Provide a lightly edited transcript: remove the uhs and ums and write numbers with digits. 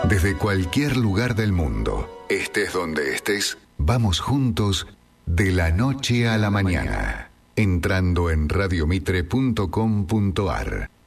Desde cualquier lugar del mundo, estés donde estés, vamos juntos de la noche a la mañana, entrando en radiomitre.com.ar.